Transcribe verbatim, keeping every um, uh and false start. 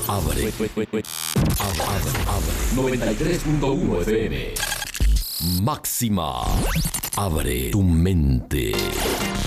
Abre. Abre. Abre. noventa y tres punto uno F M. Máxima. Abre tu mente.